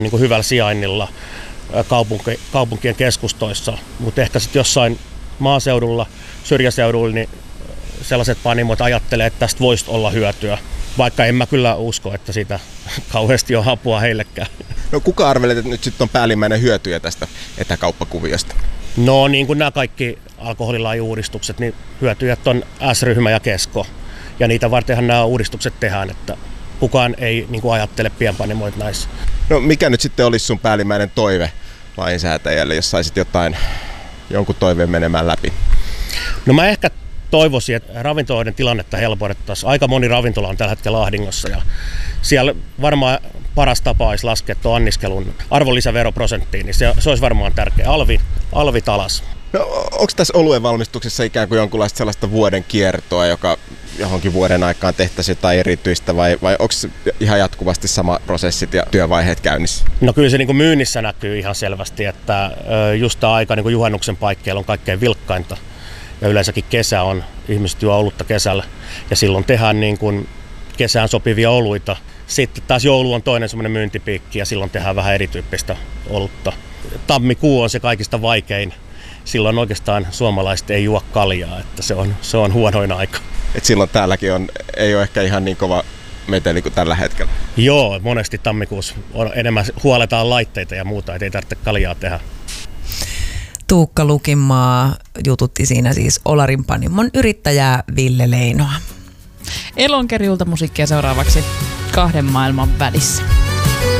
niin kuin hyvällä sijainnilla kaupunkien keskustoissa, mutta ehkä sitten jossain maaseudulla, syrjäseudulla, niin sellaiset panimot ajattelee, että tästä voisi olla hyötyä, vaikka en mä kyllä usko, että siitä kauheasti on apua heillekään. No kuka arvelet, että nyt sitten on päällimmäinen hyötyjä tästä etäkauppakuviosta? No niin kuin nämä kaikki alkoholilain-uudistukset, niin hyötyjät on S-ryhmä ja Kesko. Ja niitä vartenhan nämä uudistukset tehdään, että kukaan ei niin kuin ajattele pienpanimoita näissä. No mikä nyt sitten olisi sun päällimmäinen toive lainsäätäjälle, jos saisit jonkun toiveen menemään läpi? No mä ehkä toivoisin, että ravintoloiden tilannetta helpotettaisiin. Aika moni ravintola on tällä hetkellä ahdingossa ja siellä varmaan paras tapa olisi laskea tuon anniskelun arvonlisäveroprosenttiin, niin se olisi varmaan tärkeä. Alvit alas. No onko tässä oluen valmistuksessa ikään kuin jonkunlaista sellaista vuoden kiertoa, joka johonkin vuoden aikaan tehtäisiin jotain erityistä vai onko ihan jatkuvasti sama prosessit ja työvaiheet käynnissä? No kyllä se niin kuin myynnissä näkyy ihan selvästi, että just tämä aika niin kuin juhannuksen paikkeilla on kaikkein vilkkainta. Ja yleensäkin kesä on, ihmiset juo olutta kesällä ja silloin tehdään niin kuin kesään sopivia oluita. Sitten taas joulu on toinen semmoinen myyntipiikki ja silloin tehdään vähän erityyppistä olutta. Tammikuu on se kaikista vaikein. Silloin oikeastaan suomalaiset ei juo kaljaa, että se on huonoin aika. Et silloin täälläkin ei ole ehkä ihan niin kova meteli kuin tällä hetkellä. Joo, monesti tammikuussa enemmän huoletaan laitteita ja muuta, ettei tarvitse kaljaa tehdä. Tuukka Lukinmaa jututti siinä siis Olarin panimon yrittäjää Ville Leinoa. Elonkerjulta musiikkia seuraavaksi 2 maailman välissä.